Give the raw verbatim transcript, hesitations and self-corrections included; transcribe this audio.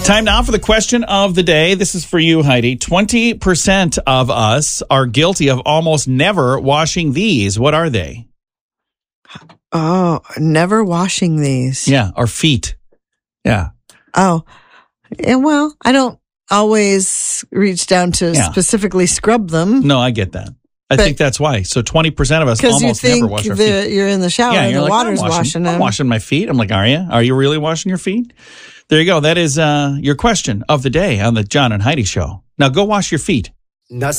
Time now for the question of the day. This is for you, Heidi. twenty percent of us are guilty of almost never washing these. What are they? Oh, never washing these. Yeah, our feet. Yeah. Oh, yeah, well, I don't always reach down to Yeah. specifically scrub them. No, I get that. I But- think that's why. So twenty percent of us Because you almost never think wash our that feet. you're in the shower Yeah, and you're the like, water's I'm washing, washing I'm them. washing my feet. I'm like, are you? Are you really washing your feet? There you go. That is uh, your question of the day on the John and Heidi Show. Now go wash your feet. Now